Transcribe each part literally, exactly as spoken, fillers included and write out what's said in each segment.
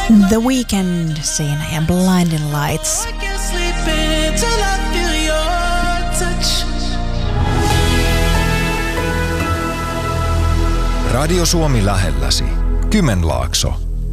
The Weeknd siinä ja Blinding Lights. Radio Suomi lähelläsi. Kymenlaakso.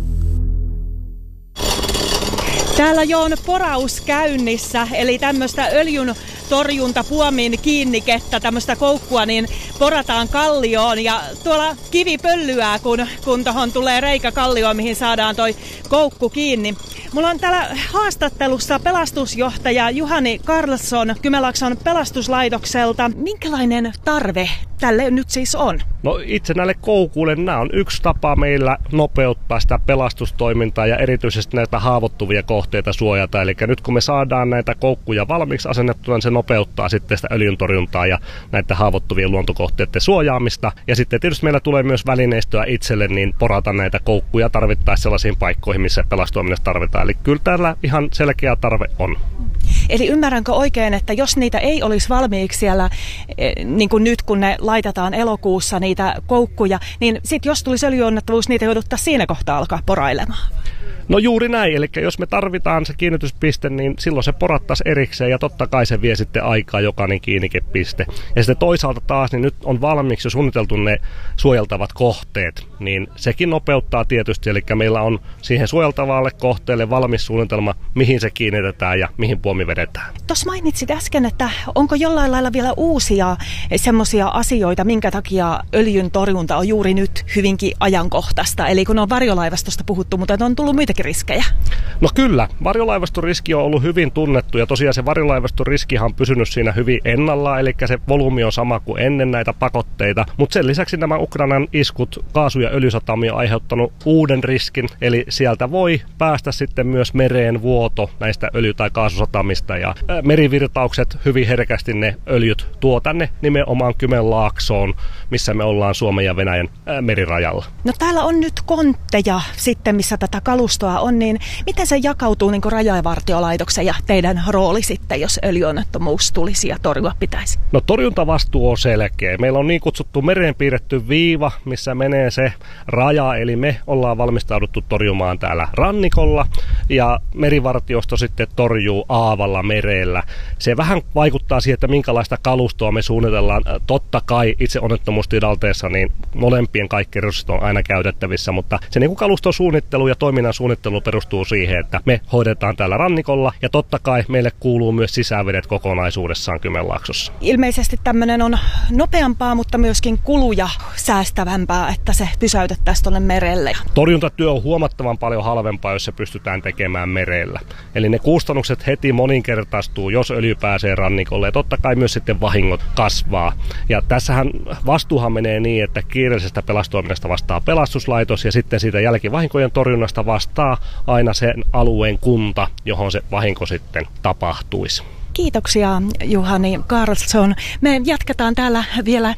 Täällä jo on poraus käynnissä, eli tämmöistä öljyn torjuntapuomin kiinnikettä, tämmöistä koukkua, niin porataan kallioon ja tuolla kivi pöllyää, kun, kun tohon tulee reikä kallioon, mihin saadaan toi koukku kiinni. Mulla on täällä haastattelussa pelastusjohtaja Juhani Karlsson Kymenlaakson pelastuslaitokselta. Minkälainen tarve tälle nyt siis on? No itse näille koukuille nämä on yksi tapa meillä nopeuttaa sitä pelastustoimintaa ja erityisesti näitä haavoittuvia kohteita suojata. Eli nyt kun me saadaan näitä koukkuja valmiiksi asennettuna, niin se nopeuttaa sitten sitä öljyntorjuntaa ja näitä haavoittuvien luontokohteiden suojaamista. Ja sitten tietysti meillä tulee myös välineistöä itselle, niin porata näitä koukkuja tarvittaessa sellaisiin paikkoihin, missä pelastustoiminnassa tarvitaan. Eli kyllä täällä ihan selkeä tarve on. Eli ymmärränkö oikein, että jos niitä ei olisi valmiiksi siellä, niin kuin nyt kun ne laitetaan elokuussa niitä koukkuja, niin sitten jos tulisi öljyonnettomuus, niitä jouduttaisiin siinä kohtaa alkaa porailemaan? No juuri näin, eli jos me tarvitaan se kiinnityspiste, niin silloin se porattaisi erikseen ja totta kai se vie sitten aikaa jokainen kiinnikepiste. Ja sitten toisaalta taas, niin nyt on valmiiksi jo suunniteltu ne suojeltavat kohteet, niin sekin nopeuttaa tietysti, eli meillä on siihen suojeltavalle kohteelle valmis suunnitelma, mihin se kiinnitetään ja mihin puomi vedetään. Tuossa mainitsit äsken, että onko jollain lailla vielä uusia semmoisia asioita, minkä takia öljyn torjunta on juuri nyt hyvinkin ajankohtaista, eli kun on varjolaivastosta puhuttu, mutta on tullut muitakin riskejä. No kyllä, varjolaivaston riski on ollut hyvin tunnettu ja tosiaan se varjolaivaston riskihan on pysynyt siinä hyvin ennallaan, eli se volyymi on sama kuin ennen näitä pakotteita, mutta sen lisäksi nämä Ukrainan iskut kaasu- ja öljysatamiin on aiheuttanut uuden riskin, eli sieltä voi päästä sitten myös mereen vuoto näistä öljy- tai kaasusatamista ja merivirtaukset hyvin herkästi ne öljyt tuo tänne nimenomaan Kymenlaaksoon, missä me ollaan Suomen ja Venäjän merirajalla. No täällä on nyt kontteja sitten, missä tätä kalustoa on, niin miten se jakautuu niin kuin Rajavartiolaitoksen ja teidän rooli sitten, jos öljyonnettomuus tulisi ja torjua pitäisi? No torjuntavastuu on selkeä. Meillä on niin kutsuttu mereen piirretty viiva, missä menee se raja, eli me ollaan valmistauduttu torjumaan täällä rannikolla ja merivartiosto sitten torjuu aavalla merellä. Se vähän vaikuttaa siihen, että minkälaista kalustoa me suunnitellaan. Totta kai itse onnettomuustilanteessa niin molempien kaikki resurssit on aina käytettävissä, mutta se niin kuin kaluston suunnittelu ja toiminnan suunnittelu perustuu siihen, että me hoidetaan täällä rannikolla ja totta kai meille kuuluu myös sisävedet kokonaisuudessaan Kymenlaaksossa. Ilmeisesti tämmöinen on nopeampaa, mutta myöskin kuluja säästävämpää, että se pysäytettäisiin tuonne merelle. Torjuntatyö on huomattavan paljon halvempaa, jos se pystytään tekemään merellä. Eli ne kustannukset heti moninkertaistuu, jos öljy pääsee rannikolle ja totta kai myös sitten vahingot kasvaa. Ja tässähän vastuuhan menee niin, että kiireellisestä pelastustoiminnasta vastaa pelastuslaitos ja sitten siitä jälkivahinkojen torjunnasta vastaa aina sen alueen kunta, johon se vahinko sitten tapahtuisi. Kiitoksia Juhani Karlsson. Me jatketaan täällä vielä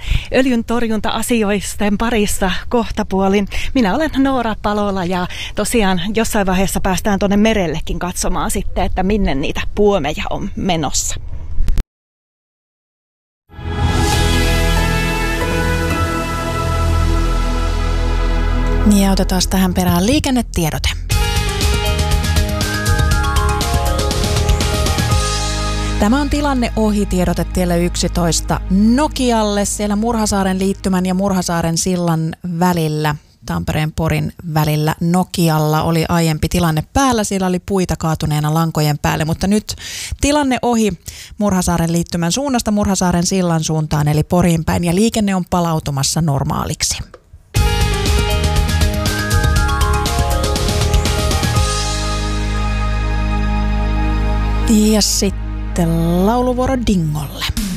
öljyntorjunta-asioisten parissa kohtapuolin. Minä olen Noora Palola ja tosiaan jossain vaiheessa päästään tuonne merellekin katsomaan sitten, että minne niitä puomeja on menossa. Ja otetaan tähän perään liikennetiedote. Tämä on tilanne ohi tiedote tielle yksitoista Nokialle siellä Murhasaaren liittymän ja Murhasaaren sillan välillä. Tampereen Porin välillä Nokialla oli aiempi tilanne päällä. Siellä oli puita kaatuneena lankojen päälle, mutta nyt tilanne ohi Murhasaaren liittymän suunnasta Murhasaaren sillan suuntaan eli Poriin päin ja liikenne on palautumassa normaaliksi. Ja sitten lauluvuoro Dingolle.